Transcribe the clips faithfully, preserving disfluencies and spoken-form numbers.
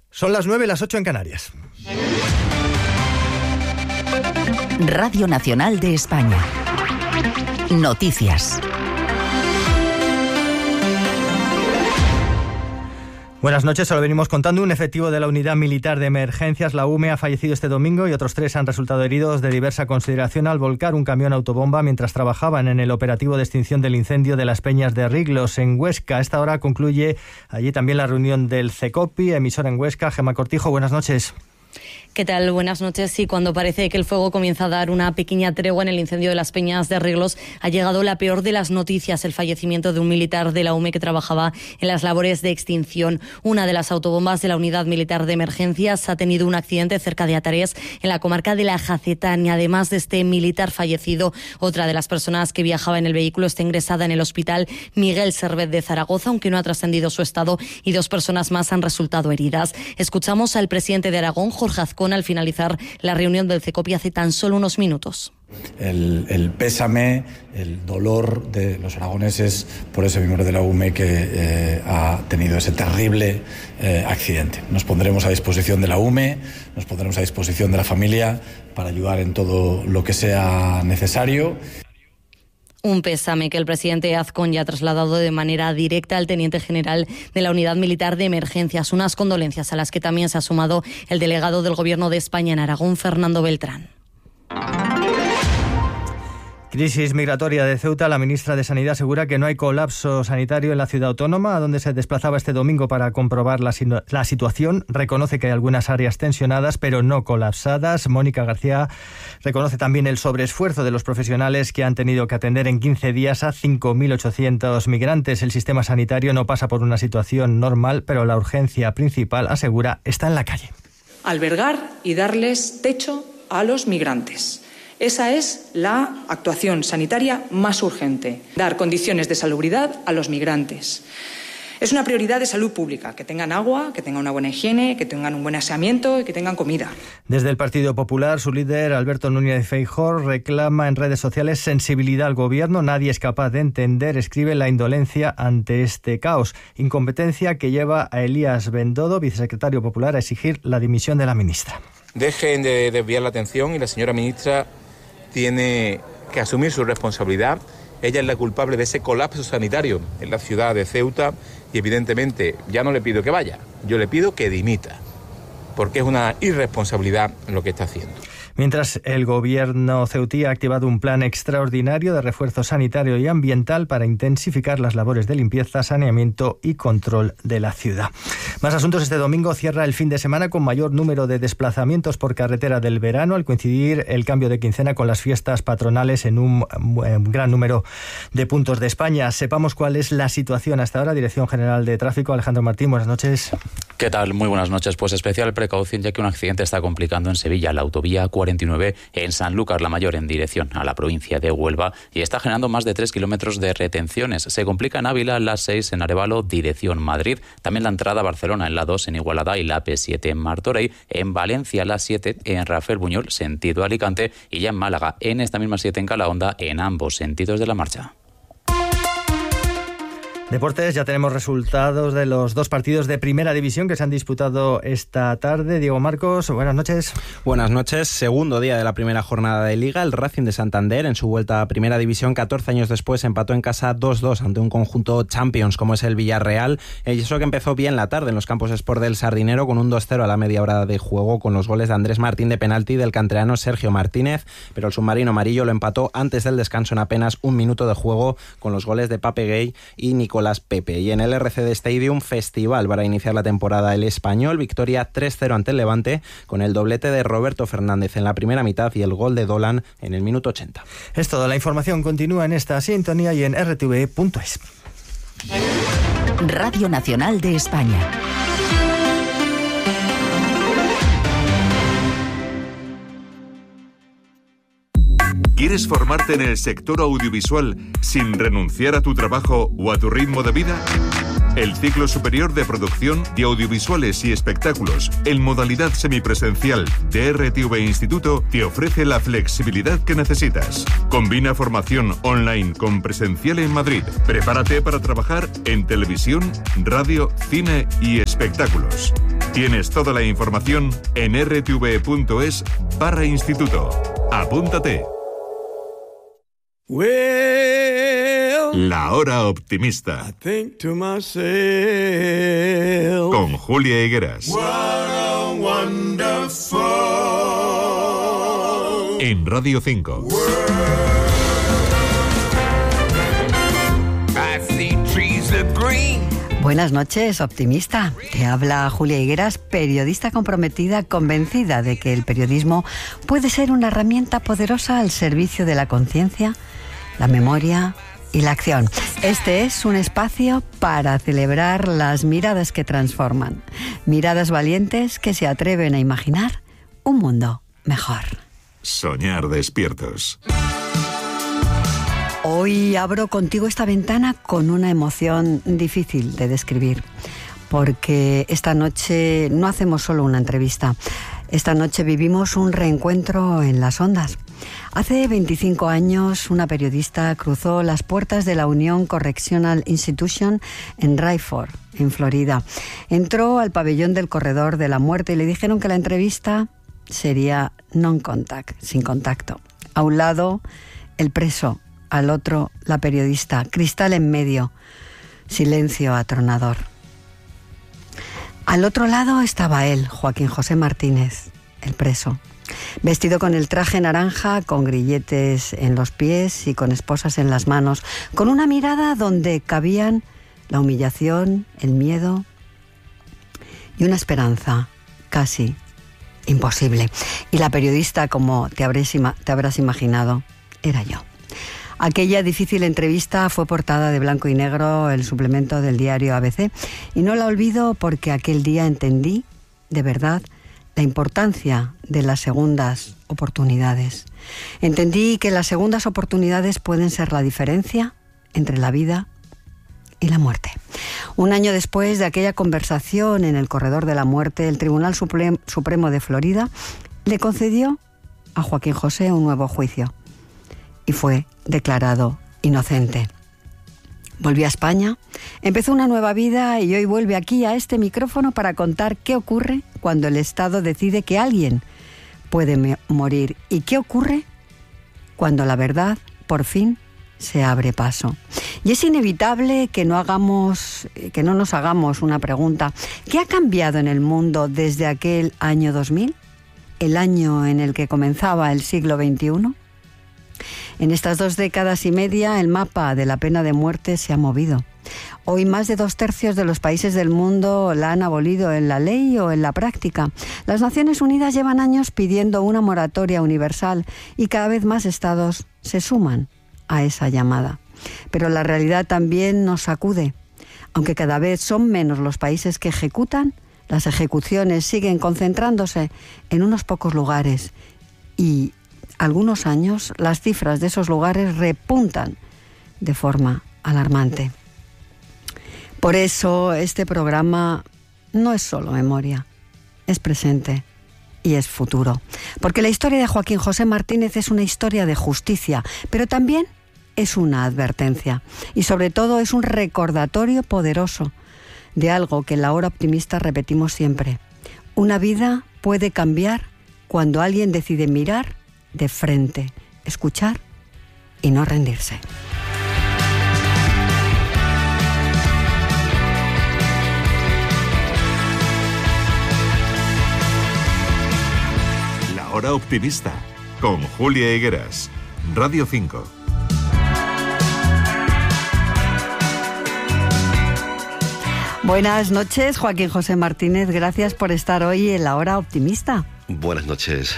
Son las nueve, las ocho en Canarias. Radio Nacional de España. Noticias. Buenas noches, se lo venimos contando. Un efectivo de la Unidad Militar de Emergencias, la U M E, ha fallecido este domingo y otros tres han resultado heridos de diversa consideración al volcar un camión autobomba mientras trabajaban en el operativo de extinción del incendio de las Peñas de Riglos, en Huesca. A esta hora concluye allí también la reunión del CECOPI, emisora en Huesca. Gemma Cortijo, buenas noches. ¿Qué tal? Buenas noches. Sí, cuando parece que el fuego comienza a dar una pequeña tregua en el incendio de las Peñas de Riglos, ha llegado la peor de las noticias, el fallecimiento de un militar de la U M E que trabajaba en las labores de extinción. Una de las autobombas de la Unidad Militar de Emergencias ha tenido un accidente cerca de Atares, en la comarca de la Jacetania. Además de este militar fallecido, otra de las personas que viajaba en el vehículo está ingresada en el hospital Miguel Servet de Zaragoza, aunque no ha trascendido su estado, y dos personas más han resultado heridas. Escuchamos al presidente de Aragón, Jorge Azcón, al finalizar la reunión del CECOPI hace tan solo unos minutos. El, el pésame, el dolor de los aragoneses por ese miembro de la U M E que eh, ha tenido ese terrible eh, accidente. Nos pondremos a disposición de la U M E, nos pondremos a disposición de la familia para ayudar en todo lo que sea necesario. Un pésame que el presidente Azcón ya ha trasladado de manera directa al teniente general de la Unidad Militar de Emergencias. Unas condolencias a las que también se ha sumado el delegado del Gobierno de España en Aragón, Fernando Beltrán. Crisis migratoria de Ceuta. La ministra de Sanidad asegura que no hay colapso sanitario en la ciudad autónoma, a donde se desplazaba este domingo para comprobar la, la situación. Reconoce que hay algunas áreas tensionadas, pero no colapsadas. Mónica García reconoce también el sobreesfuerzo de los profesionales que han tenido que atender en quince días a cinco mil ochocientos migrantes. El sistema sanitario no pasa por una situación normal, pero la urgencia principal, asegura, está en la calle. Albergar y darles techo a los migrantes. Esa es la actuación sanitaria más urgente, dar condiciones de salubridad a los migrantes. Es una prioridad de salud pública, que tengan agua, que tengan una buena higiene, que tengan un buen aseamiento y que tengan comida. Desde el Partido Popular, su líder, Alberto Núñez Feijóo, reclama en redes sociales sensibilidad al gobierno. Nadie es capaz de entender, escribe, la indolencia ante este caos. Incompetencia que lleva a Elías Bendodo, vicesecretario popular, a exigir la dimisión de la ministra. Dejen de desviar la atención y la señora ministra tiene que asumir su responsabilidad. Ella es la culpable de ese colapso sanitario en la ciudad de Ceuta y evidentemente ya no le pido que vaya, yo le pido que dimita, porque es una irresponsabilidad lo que está haciendo. Mientras, el gobierno ceutí ha activado un plan extraordinario de refuerzo sanitario y ambiental para intensificar las labores de limpieza, saneamiento y control de la ciudad. Más asuntos. Este domingo cierra el fin de semana con mayor número de desplazamientos por carretera del verano, al coincidir el cambio de quincena con las fiestas patronales en un gran número de puntos de España. Sepamos cuál es la situación hasta ahora. Dirección General de Tráfico, Alejandro Martín, buenas noches. ¿Qué tal? Muy buenas noches. Pues especial precaución, ya que un accidente está complicando en Sevilla la autovía cuarenta y nueve en Sanlúcar la Mayor en dirección a la provincia de Huelva y está generando más de tres kilómetros de retenciones. Se complica en Ávila la seis en Arévalo, dirección Madrid. También la entrada a Barcelona en la dos en Igualada y la P siete en Martorell. En Valencia la siete en Rafael Buñol, sentido Alicante. Y ya en Málaga, en esta misma siete en Calahonda, en ambos sentidos de la marcha. Deportes, ya tenemos resultados de los dos partidos de Primera División que se han disputado esta tarde. Diego Marcos, buenas noches. Buenas noches. Segundo día de la primera jornada de Liga. El Racing de Santander, en su vuelta a Primera División, catorce años después, empató en casa dos dos ante un conjunto Champions como es el Villarreal. Y eso que empezó bien la tarde en los campos Sport del Sardinero con un dos cero a la media hora de juego, con los goles de Andrés Martín de penalti y del canterano Sergio Martínez. Pero el submarino amarillo lo empató antes del descanso en apenas un minuto de juego, con los goles de Pape Gay y Nicolás Pepe. Y en el R C D Stadium, festival para iniciar la temporada el Español, victoria tres cero ante el Levante, con el doblete de Roberto Fernández en la primera mitad y el gol de Dolan en el minuto ochenta. Es todo. La información continúa en esta sintonía y en r t v punto es. Radio Nacional de España. ¿Quieres formarte en el sector audiovisual sin renunciar a tu trabajo o a tu ritmo de vida? El ciclo superior de producción de audiovisuales y espectáculos en modalidad semipresencial de R T V Instituto te ofrece la flexibilidad que necesitas. Combina formación online con presencial en Madrid. Prepárate para trabajar en televisión, radio, cine y espectáculos. Tienes toda la información en r t v punto es barra instituto. Apúntate. La hora optimista. I think to myself, con Julia Higueras. What a wonderful en Radio cinco. I see trees of green. Buenas noches, optimista. Te habla Julia Higueras, periodista comprometida, convencida de que el periodismo puede ser una herramienta poderosa al servicio de la conciencia, la memoria y la acción. Este es un espacio para celebrar las miradas que transforman, miradas valientes que se atreven a imaginar un mundo mejor. Soñar despiertos. Hoy abro contigo esta ventana con una emoción difícil de describir, porque esta noche no hacemos solo una entrevista. Esta noche vivimos un reencuentro en las ondas. Hace veinticinco años, una periodista cruzó las puertas de la Union Correctional Institution en Rayford, en Florida. Entró al pabellón del corredor de la muerte y le dijeron que la entrevista sería non-contact, sin contacto. A un lado, el preso, al otro, la periodista, cristal en medio, silencio atronador. Al otro lado estaba él, Joaquín José Martínez, el preso, vestido con el traje naranja, con grilletes en los pies y con esposas en las manos, con una mirada donde cabían la humillación, el miedo y una esperanza casi imposible. Y la periodista, como te habrás, te habrás imaginado, era yo. Aquella difícil entrevista fue portada de blanco y negro el suplemento del diario A B C, y no la olvido porque aquel día entendí, de verdad, la importancia de las segundas oportunidades. Entendí que las segundas oportunidades pueden ser la diferencia entre la vida y la muerte. Un año después de aquella conversación en el corredor de la muerte, el Tribunal Supremo de Florida le concedió a Joaquín José un nuevo juicio y fue declarado inocente. Volvió a España, empezó una nueva vida y hoy vuelve aquí a este micrófono para contar qué ocurre cuando el Estado decide que alguien puede me- morir y qué ocurre cuando la verdad, por fin, se abre paso. Y es inevitable que no hagamos, que no nos hagamos una pregunta. ¿Qué ha cambiado en el mundo desde aquel año dos mil? ¿El año en el que comenzaba el siglo veintiuno? En estas dos décadas y media, el mapa de la pena de muerte se ha movido. Hoy más de dos tercios de los países del mundo la han abolido en la ley o en la práctica. Las Naciones Unidas llevan años pidiendo una moratoria universal y cada vez más estados se suman a esa llamada. Pero la realidad también nos sacude. Aunque cada vez son menos los países que ejecutan, las ejecuciones siguen concentrándose en unos pocos lugares y algunos años las cifras de esos lugares repuntan de forma alarmante. Por eso este programa no es solo memoria, es presente y es futuro. Porque la historia de Joaquín José Martínez es una historia de justicia, pero también es una advertencia y sobre todo es un recordatorio poderoso de algo que en la hora optimista repetimos siempre. Una vida puede cambiar cuando alguien decide mirar de frente, escuchar y no rendirse. La hora optimista con Julia Higueras, Radio cinco. Buenas noches, Joaquín José Martínez. Gracias por estar hoy en la hora optimista. Buenas noches.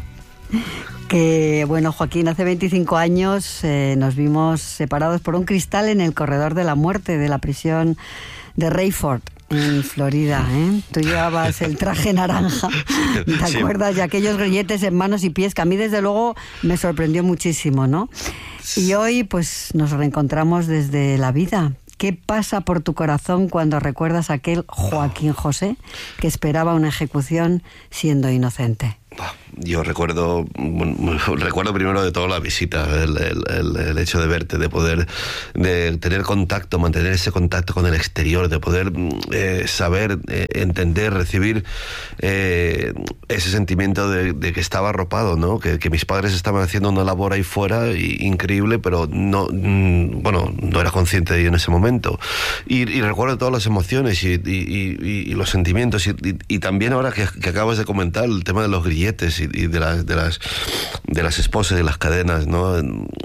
Que, bueno, Joaquín, hace veinticinco años eh, nos vimos separados por un cristal en el corredor de la muerte de la prisión de Rayford, en Florida, ¿eh? Tú llevabas el traje naranja, ¿te sí. acuerdas? Y aquellos grilletes en manos y pies, que a mí desde luego me sorprendió muchísimo, ¿no? Y hoy pues nos reencontramos desde la vida. ¿Qué pasa por tu corazón cuando recuerdas a aquel Joaquín José que esperaba una ejecución siendo inocente? Yo recuerdo bueno, recuerdo primero de todo la visita, el, el, el hecho de verte, de poder de tener contacto, mantener ese contacto con el exterior, de poder eh, saber, eh, entender, recibir eh, ese sentimiento de, de que estaba arropado, ¿no? Que, que mis padres estaban haciendo una labor ahí fuera y, increíble, pero no, mm, bueno, no era consciente de ello en ese momento. Y, y recuerdo todas las emociones y, y, y, y los sentimientos y, y, y también ahora que, que acabas de comentar el tema de los grilletes y, y de las de las de las esposas y las cadenas, no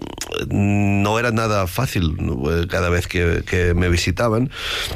no era nada fácil cada vez que, que me visitaban.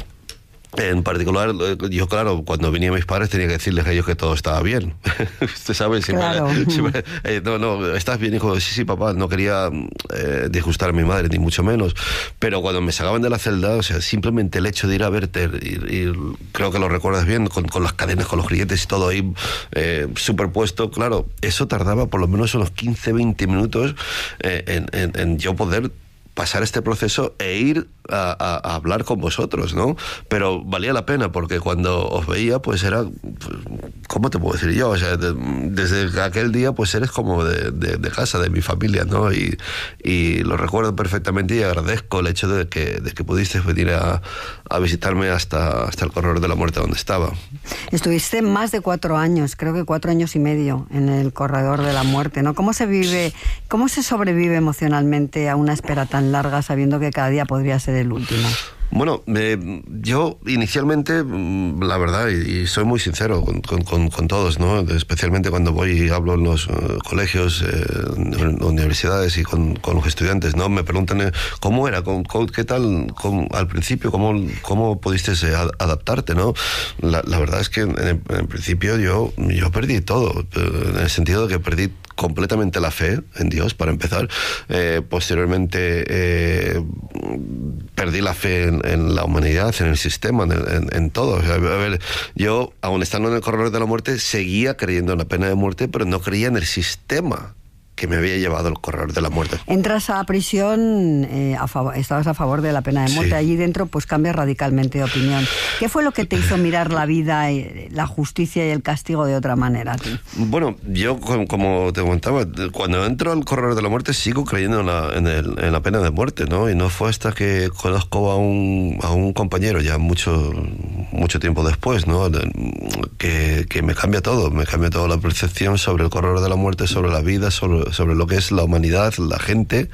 En particular, yo claro, cuando venían mis padres tenía que decirles a ellos que todo estaba bien. Usted sabe, siempre, claro. siempre eh, no, no, ¿estás bien, hijo? Sí, sí, papá. No quería eh, disgustar a mi madre, ni mucho menos. Pero cuando me sacaban de la celda, o sea, simplemente el hecho de ir a verte, y, y creo que lo recuerdas bien, con, con las cadenas, con los grilletes y todo ahí eh, superpuesto, claro, eso tardaba por lo menos unos quince, veinte minutos eh, en, en, en yo poder pasar este proceso e ir a, a, a hablar con vosotros, ¿no? Pero valía la pena porque cuando os veía, pues era, pues, ¿cómo te puedo decir yo? O sea, de, desde aquel día, pues eres como de, de, de casa, de mi familia, ¿no? Y, y lo recuerdo perfectamente y agradezco el hecho de que, de que pudiste venir a, a visitarme hasta, hasta el corredor de la muerte donde estaba. Estuviste más de cuatro años, creo que cuatro años y medio en el corredor de la muerte, ¿no? ¿Cómo se vive, cómo se sobrevive emocionalmente a una espera tan larga sabiendo que cada día podría ser el último? Bueno, eh, yo inicialmente, la verdad, y, y soy muy sincero con, con, con, con todos, ¿no? Especialmente cuando voy y hablo en los uh, colegios, eh, en universidades y con, con los estudiantes, ¿no? Me preguntan eh, cómo era, con, con, qué tal con, al principio, cómo, cómo pudiste eh, adaptarte, ¿no? La, la verdad es que en, en principio yo, yo perdí todo, en el sentido de que perdí completamente la fe en Dios, para empezar. Eh, posteriormente eh, perdí la fe en, en la humanidad, en el sistema, en, en, en todo. O sea, a ver, yo, aun estando en el corredor de la muerte, seguía creyendo en la pena de muerte, pero no creía en el sistema que me había llevado al corredor de la muerte. Entras a prisión, eh, a favor, estabas a favor de la pena de muerte. Sí. Allí dentro pues cambias radicalmente de opinión. ¿Qué fue lo que te hizo mirar la vida, y la justicia y el castigo de otra manera a ti? Bueno, yo como te comentaba, cuando entro al corredor de la muerte sigo creyendo en la, en el, en la pena de muerte, ¿no? Y no fue hasta que conozco a un, a un compañero ya mucho, mucho tiempo después, ¿no? Que, que me cambia todo, me cambia toda la percepción sobre el corredor de la muerte, sobre la vida, sobre sobre lo que es la humanidad, la gente.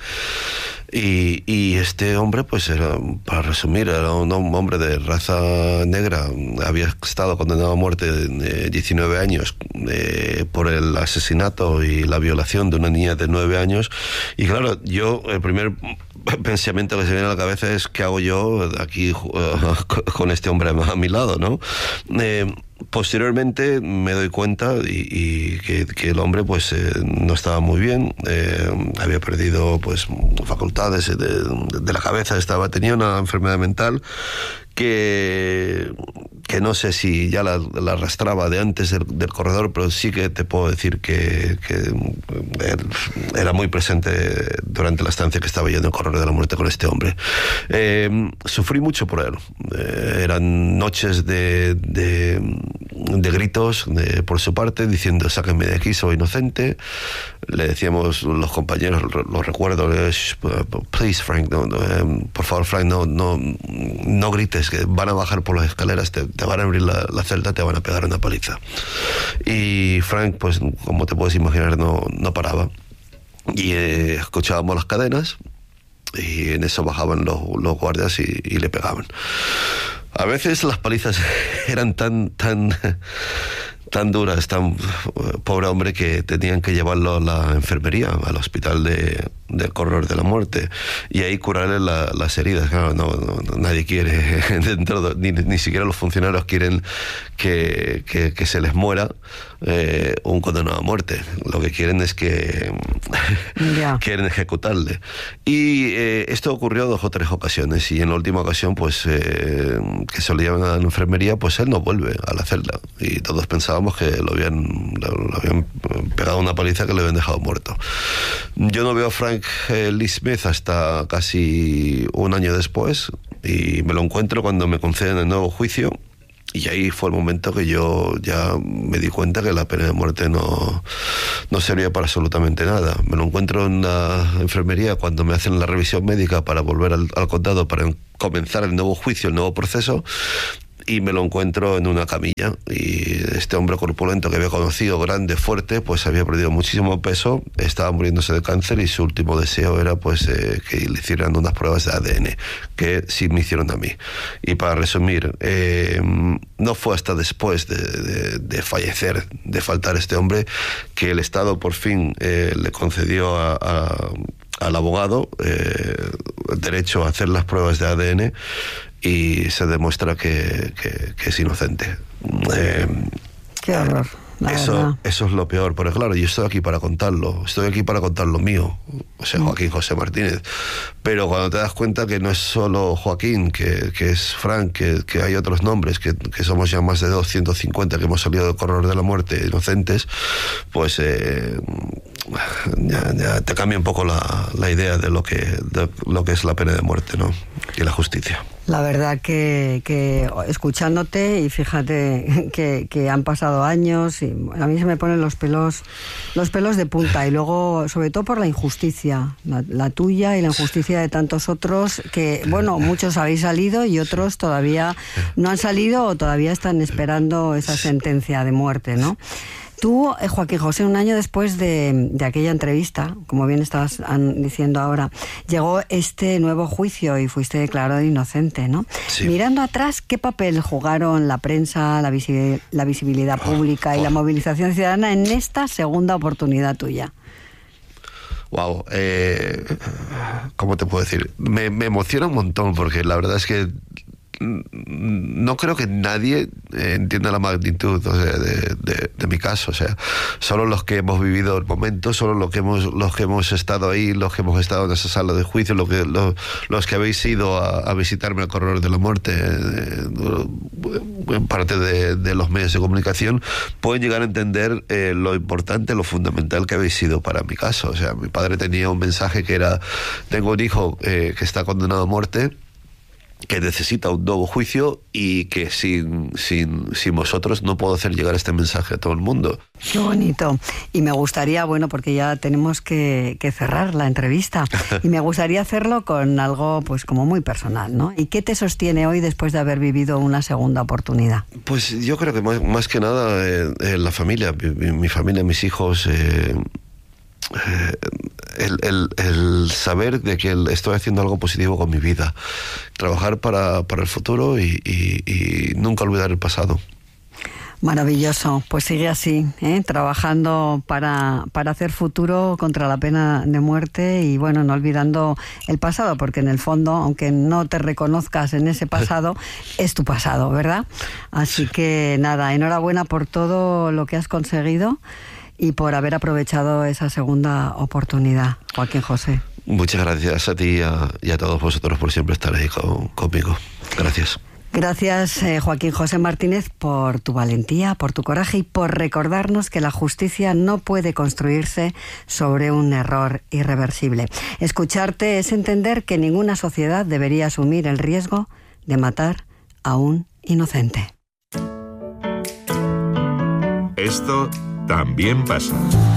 Y, y este hombre, pues era, para resumir, era un hombre de raza negra, había estado condenado a muerte de diecinueve años eh, por el asesinato y la violación de una niña de nueve años. Y claro, yo, el primer pensamiento que se viene a la cabeza es ¿qué hago yo aquí uh, con este hombre a mi lado, ¿no? Eh, Posteriormente me doy cuenta y, y que, que el hombre pues eh, no estaba muy bien, eh, había perdido pues facultades de, de, de la cabeza, estaba tenía una enfermedad mental que, que no sé si ya la, la arrastraba de antes del, del corredor, pero sí que te puedo decir que, que era muy presente durante la estancia que estaba yo en el corredor de la muerte con este hombre. Eh, sufrí mucho por él. Eh, eran noches de, de, de gritos de, por su parte, diciendo sáquenme de aquí, soy inocente. Le decíamos los compañeros, lo recuerdo, please Frank, no, no, por favor Frank, no, no, no grites, que van a bajar por las escaleras, te, te van a abrir la, la celda, te van a pegar una paliza. Y Frank, pues como te puedes imaginar, no, no paraba. Y eh, escuchábamos las cadenas y en eso bajaban los, los guardias y, y le pegaban. A veces las palizas eran tan, tan, tan duras, tan pobre hombre, que tenían que llevarlo a la enfermería, al hospital de, del corredor de la muerte, y ahí curarle la, las heridas. Claro, no, no, nadie quiere, dentro de, ni, ni siquiera los funcionarios quieren que, que, que se les muera eh, un condenado a muerte. Lo que quieren es que yeah. quieren ejecutarle. Y eh, esto ocurrió dos o tres ocasiones, y en la última ocasión, pues eh, que se lo llevan a la enfermería, pues él no vuelve a la celda, y todos pensábamos que lo habían, lo habían pegado una paliza, que le habían dejado muerto. Yo no veo a Frank eh, Lee Smith hasta casi un año después, y me lo encuentro cuando me conceden el nuevo juicio. Y ahí fue el momento que yo ya me di cuenta que la pena de muerte no, no servía para absolutamente nada. Me lo encuentro en la enfermería cuando me hacen la revisión médica para volver al, al condado para comenzar el nuevo juicio, el nuevo proceso, y me lo encuentro en una camilla. Y este hombre corpulento que había conocido, grande, fuerte, pues había perdido muchísimo peso, estaba muriéndose de cáncer y su último deseo era pues eh, que le hicieran unas pruebas de A D N, que sí me hicieron a mí. Y para resumir, eh, no fue hasta después de, de, de fallecer, de faltar este hombre, que el Estado por fin eh, le concedió a, a, al abogado eh, el derecho a hacer las pruebas de A D N, y se demuestra que, que, que es inocente. Eh, Qué horror. Eso, eso es lo peor, pero claro, yo estoy aquí para contarlo, estoy aquí para contar lo mío, o sea, Joaquín José Martínez. Pero cuando te das cuenta que no es solo Joaquín, que, que es Frank, que, que hay otros nombres, que, que somos ya más de doscientos cincuenta que hemos salido del corredor de la muerte inocentes, pues eh, ya, ya te cambia un poco la, la idea de lo, que, de lo que es la pena de muerte, ¿no? Y la justicia. La verdad que, que escuchándote, y fíjate que, que han pasado años, y a mí se me ponen los pelos los pelos de punta, y luego sobre todo por la injusticia, la, la tuya y la injusticia de tantos otros que, bueno, muchos habéis salido y otros todavía no han salido o todavía están esperando esa sentencia de muerte, ¿no? Tú, Joaquín José, un año después de, de aquella entrevista, como bien estabas diciendo ahora, llegó este nuevo juicio y fuiste declarado inocente, ¿no? Sí. Mirando atrás, ¿qué papel jugaron la prensa, la, visi- la visibilidad pública y la movilización ciudadana en esta segunda oportunidad tuya? Wow, eh, ¿cómo te puedo decir? Me, me emociona un montón, porque la verdad es que no creo que nadie entienda la magnitud, o sea, de, de, de mi caso. O sea, solo los que hemos vivido el momento, solo los que hemos, los que hemos estado ahí, los que hemos estado en esa sala de juicio, los que, los, los que habéis ido a, a visitarme al corredor de la muerte, eh, en parte de, de los medios de comunicación, pueden llegar a entender eh, lo importante, lo fundamental que habéis sido para mi caso. O sea, mi padre tenía un mensaje que era: tengo un hijo eh, que está condenado a muerte, que necesita un nuevo juicio, y que sin, sin, sin vosotros no puedo hacer llegar este mensaje a todo el mundo. Qué bonito. Y me gustaría, bueno, porque ya tenemos que, que cerrar la entrevista, y me gustaría hacerlo con algo pues como muy personal, ¿no? ¿Y qué te sostiene hoy después de haber vivido una segunda oportunidad? Pues yo creo que más, más que nada eh, eh, la familia, mi, mi familia, mis hijos... Eh, Eh, el, el, el saber de que estoy haciendo algo positivo con mi vida, trabajar para, para el futuro y, y, y nunca olvidar el pasado. Maravilloso, pues sigue así, ¿eh? Trabajando para, para hacer futuro contra la pena de muerte, y bueno, no olvidando el pasado, porque en el fondo, aunque no te reconozcas en ese pasado, es tu pasado, ¿verdad? Así que nada, enhorabuena por todo lo que has conseguido y por haber aprovechado esa segunda oportunidad, Joaquín José. Muchas gracias a ti y a, y a todos vosotros por siempre estar ahí con, conmigo. Gracias. Gracias, eh, Joaquín José Martínez, por tu valentía, por tu coraje y por recordarnos que la justicia no puede construirse sobre un error irreversible. Escucharte es entender que ninguna sociedad debería asumir el riesgo de matar a un inocente. Esto también pasa.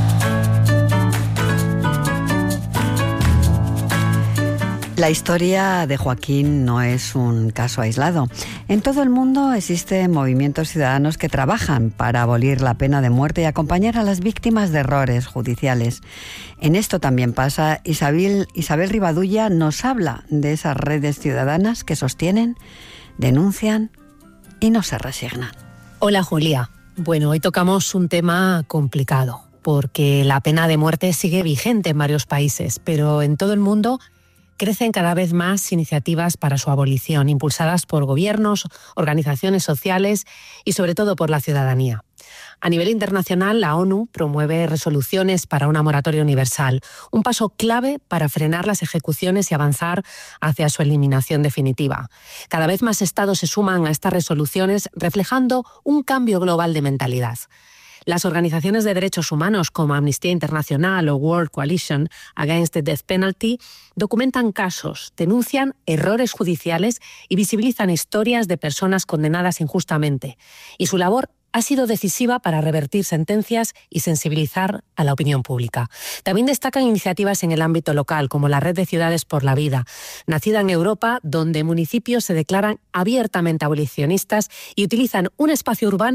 La historia de Joaquín no es un caso aislado. En todo el mundo existen movimientos ciudadanos que trabajan para abolir la pena de muerte y acompañar a las víctimas de errores judiciales. En esto también pasa. Isabel, Isabel Rivadulla nos habla de esas redes ciudadanas que sostienen, denuncian y no se resignan. Hola, Julia. Bueno, hoy tocamos un tema complicado, porque la pena de muerte sigue vigente en varios países, pero en todo el mundo crecen cada vez más iniciativas para su abolición, impulsadas por gobiernos, organizaciones sociales y sobre todo por la ciudadanía. A nivel internacional, la ONU promueve resoluciones para una moratoria universal, un paso clave para frenar las ejecuciones y avanzar hacia su eliminación definitiva. Cada vez más estados se suman a estas resoluciones, reflejando un cambio global de mentalidad. Las organizaciones de derechos humanos como Amnistía Internacional o World Coalition Against the Death Penalty documentan casos, denuncian errores judiciales y visibilizan historias de personas condenadas injustamente. Y su labor ha sido decisiva para revertir sentencias y sensibilizar a la opinión pública. También destacan iniciativas en el ámbito local, como la Red de Ciudades por la Vida, nacida en Europa, donde municipios se declaran abiertamente abolicionistas y utilizan un espacio urbano